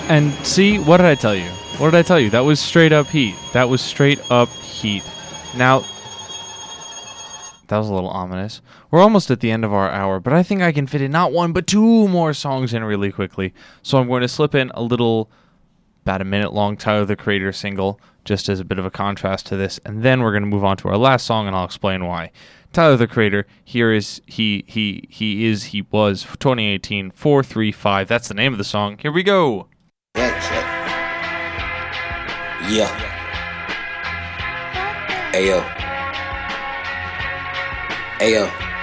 And see, what did I tell you? What did I tell you? That was straight up heat. That was straight up heat. Now, that was a little ominous. We're almost at the end of our hour, but I think I can fit in not one, but two more songs in really quickly. So I'm going to slip in a little, about a minute long Tyler, the Creator single, just as a bit of a contrast to this. And then we're going to move on to our last song, and I'll explain why. Tyler, the Creator, here is, he was, 2018, 435. That's the name of the song. Here we go. Yeah. Ayo. Ayo.